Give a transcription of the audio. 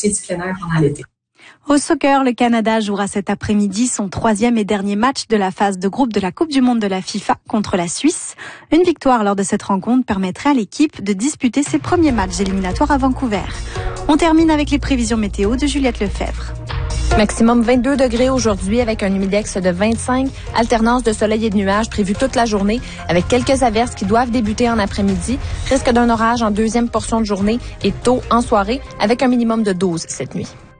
activités disciplinaires pendant l'été. Au soccer, le Canada jouera cet après-midi son 3e et dernier match de la phase de groupe de la Coupe du Monde de la FIFA contre la Suisse. Une victoire lors de cette rencontre permettrait à l'équipe de disputer ses premiers matchs éliminatoires à Vancouver. On termine avec les prévisions météo de Juliette Lefebvre. Maximum 22 degrés aujourd'hui avec un humidex de 25. Alternance de soleil et de nuages prévue toute la journée avec quelques averses qui doivent débuter en après-midi. Risque d'un orage en deuxième portion de journée et tôt en soirée avec un minimum de 12 cette nuit.